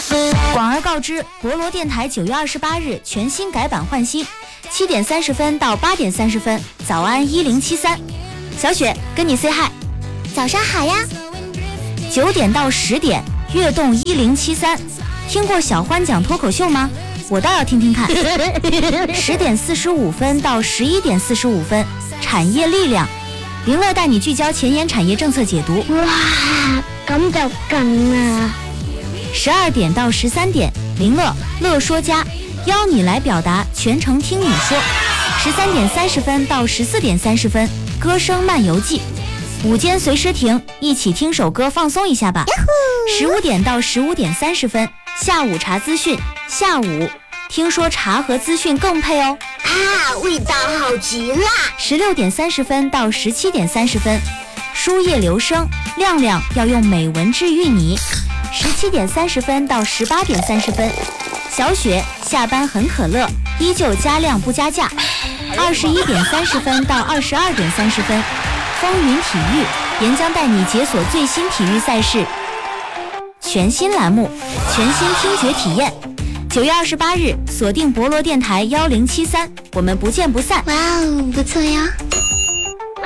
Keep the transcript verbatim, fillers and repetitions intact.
广而告之，博罗电台九月二十八日全新改版换新，七点三十分到八点三十分，早安一零七三，小雪跟你 say hi， 早上好呀。 九点到十点，悦动一零七三，听过小欢讲脱口秀吗？我倒要听听看。十点四十五分到十一点四十五分，产业力量，林乐带你聚焦前沿产业政策解读。 哇，咁就勁啦！ 十二點到十三點，林樂樂說家邀你來表達，全程聽你說。十三點三十分到十四點三十分，歌聲漫遊記。午間隨時停，一起聽首歌放鬆一下吧。十五點到十五點三十分，下午茶資訊。下午聽說茶和資訊更配哦。 啊，味道好極啦！ 十六點三十分到十七點三十分，書葉留聲，亮亮要用美文治癒你。十七點三十分到十八點三十分，小雪下班很可樂，依舊加量不加價。二十一點三十分到二十二點三十分，風雲體育岩將帶你解鎖最新體育賽事，全新欄目，全新聽覺體驗。九月二十八日，鎖定博羅電台幺零七三，我們不見不散。 哇哦，不錯呀。